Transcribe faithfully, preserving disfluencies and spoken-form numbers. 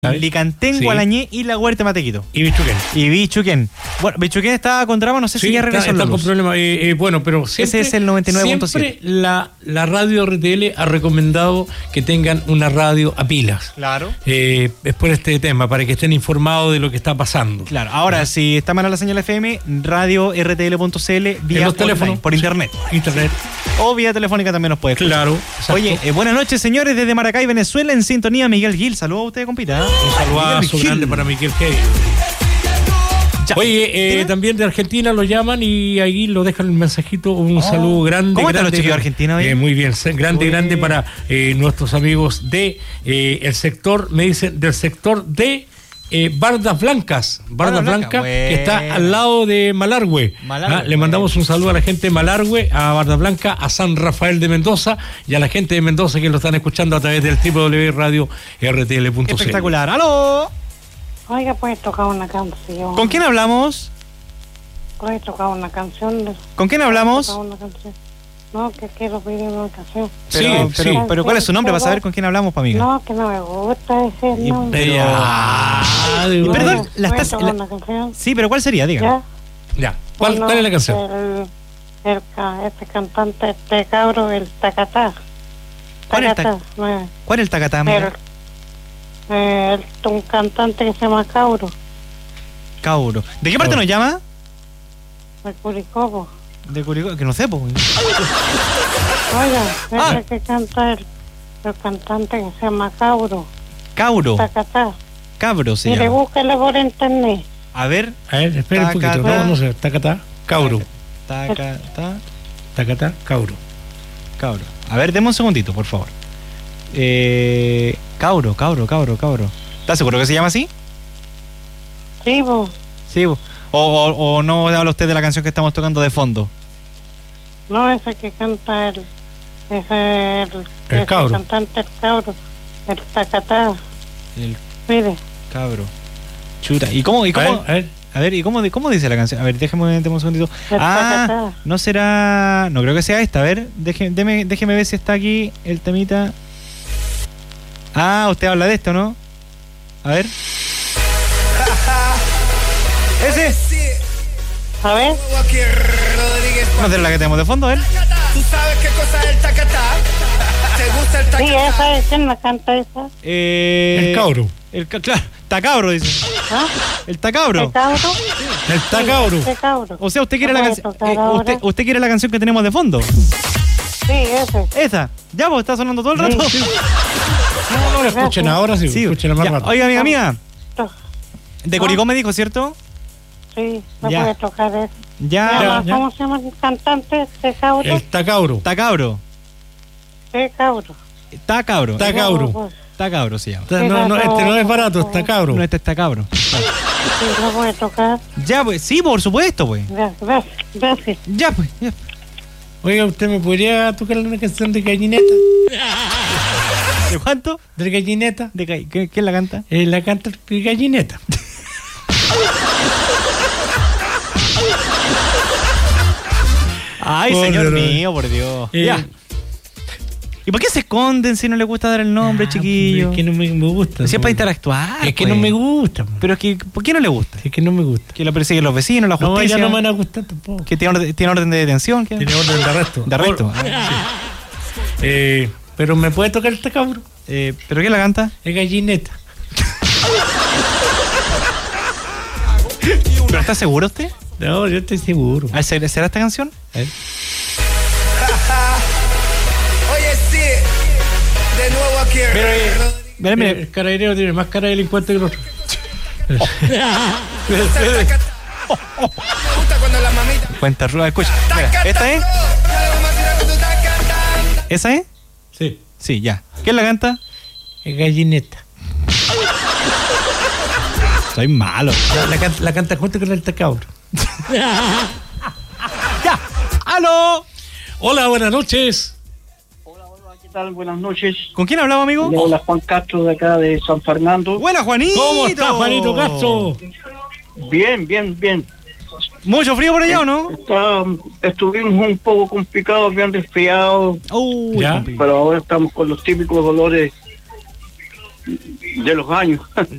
Licantén, sí. Gualañé y La Huerta Matequito. Y Bichuquén. Y Bichuquén. Bueno, Bichuquén estaba con drama, no sé sí, si ya regresó está, está con problemas. Eh, eh, bueno, pero siempre, ese es el noventa y nueve punto siete. Siempre la, la radio R T L ha recomendado que tengan una radio a pilas. Claro. Eh, es por este tema, para que estén informados de lo que está pasando. Claro. Ahora, ¿no? Si está mala la señal F M, radio R T L punto C L vía en los teléfonos, por internet. Internet. O vía telefónica también nos puede escuchar. Claro. Exacto. Oye, eh, buenas noches, señores, desde Maracay, Venezuela, en sintonía Miguel Gil. Saludos a usted, compita. Un saludazo grande para Miguel Gil. Oye, eh, también de Argentina lo llaman y ahí lo dejan el mensajito. Un oh. saludo grande. ¿Cómo están grande, los chiquillos argentinos? Eh, muy bien, grande, Uy. grande para eh, nuestros amigos de eh, el sector, me dicen, del sector de eh, Bardas Blancas. Bardas Blancas, Blanca, que está al lado de Malargüe. Malargüe ¿ah? Le mandamos un saludo a la gente de Malargüe, a Bardas Blancas, a San Rafael de Mendoza y a la gente de Mendoza que lo están escuchando a través del doble u doble u doble u punto radio R T L punto C L. Espectacular. ¡Aló! Oiga, ¿puedes tocar una canción? ¿Con quién hablamos? ¿Puedes tocar una canción? De... ¿Con quién hablamos? Una canción? No, que quiero pedir una canción. Pero, sí, pero, sí. pero ¿cuál es su nombre? ¿Vas a saber con quién hablamos, amiga? No, que no me gusta ese nombre. Pero... Ah, y perdón, la estás... La... Una canción? Sí, pero ¿cuál sería? Dígame. Ya. ya. ¿Cuál, bueno, ¿Cuál es la canción? El, el, este cantante, este cabro, el Tacatá. ¿Cuál es el Tacatá? ¿Cuál es el Tacatá, amiga? Eh, un cantante que se llama Cauro. Cauro. ¿De qué parte Cauro. nos llama? De Curicó. De Curicó, que no sé, pues. Oiga, ah. es que canta el, el cantante que se llama Cauro. Cauro. Tacatá. Cabro se Mire, llama. búsquele por internet. A ver. A ver, espera un poquito. No, no sé. Tacatá, Cauro. Tacatá. Tacatá, Cauro. Cauro. A ver, deme un segundito, por favor. Eh, Cauro, Cauro, Cauro, Cauro. ¿Estás seguro que se llama así? Sí, vos. Sí, vos. O, o, o no habla usted de la canción que estamos tocando de fondo. No, ese que canta el... Ese, el, el ese Cauro. cantante, el Cauro. El Tacatá. El Mire. Cabro. Chuta. ¿Y cómo? Y cómo? A ver, a ver. A ver, ¿y cómo, cómo dice la canción? A ver, déjeme, déjeme un segundito. El ah, Tacatá. No será... No creo que sea esta. A ver, déjeme, déjeme, déjeme ver si está aquí el temita. Ah, usted habla de esto, ¿no? A ver. ¿Ese? A ver. No es la que tenemos de fondo, ¿eh? ¿Tú sabes qué cosa es el tacatá? ¿Te gusta el tacatá? Sí, esa es. ¿Quién la canta esa? Eh, el Cauro. El, claro, Tacabro, dice. ¿Ah? El Tacabro. ¿El Cauro? El Tacauro. Sí, el Cauro. O sea, usted quiere la canción. Eh, usted, ¿Usted quiere la canción que tenemos de fondo? Sí, ese. Esa. Ya, pues está sonando todo el rato. Sí. No, no lo escuchen ahora, sí, sí. escuchen más ya. rato. Oiga, amiga mía. De Curicó me dijo, ¿cierto? Sí, no ya. puede tocar eso. Ya. Ya, ya. ¿Cómo se llama el cantante de Cauro? El Tacauro. Tacabro. Sí, Cauro. Tacabro. Tacauro. Tacabro se llama. No, no, este no es barato, es Tacauro. No, este es Tacabro. Sí, no puede tocar. Ya, pues, sí, por supuesto, pues. Gracias, gracias. Ya, pues, ya. Oiga, ¿usted me podría tocar una canción de Gallineta? ¿De cuánto? ¿De Gallineta? ¿De ga- ¿Qué, ¿Quién la canta? Eh, la canta el Gallineta. Ay, Oh, señor no, no. mío, por Dios. Eh, Ya. ¿Y por qué se esconden si no les gusta dar el nombre, ah, chiquillo? Es que no me, me gusta. Si es no. para interactuar. Es que pues. no me gusta. man. Pero es que, ¿por qué no le gusta? Es que no me gusta. Que lo persiguen los vecinos, la No, justicia. ya no me van a gustar tampoco. Que tiene orden, tiene orden de detención. ¿Qué? Tiene orden de arresto. De arresto. Or- Ah, sí. eh, pero ¿me puede tocar el Tacauro? eh, ¿Pero quién la canta? Es Gallineta. ¿Pero está seguro usted? No, yo estoy seguro. A ver, ¿será será esta canción? ¿Eh? Oye, sí. De nuevo aquí. Pero, eh, Mira, mira. El carabinero tiene más cara de delincuente que el otro. Me gusta el tacatá. Me gusta cuando la mamita. Cuenta ruda, escucha. Mira, ¿esta es? ¿Esa es? Sí, Sí, ya. ¿Quién la canta? es Gallineta. Soy malo. La, la, can- la canta junto con el Tacauro. ¡Ya! ¡Aló! Hola, buenas noches. Hola, hola, ¿qué tal? Buenas noches. ¿Con quién hablaba, amigo? Le habla Juan Castro de acá de San Fernando. ¡Buena, Juanito! ¿Cómo está, Juanito Castro? Bien, bien, bien. ¿Mucho frío por allá o no? Está, estuvimos un poco complicados, bien resfriados, Uy, Ya. compi. pero ahora estamos con los típicos dolores de los años.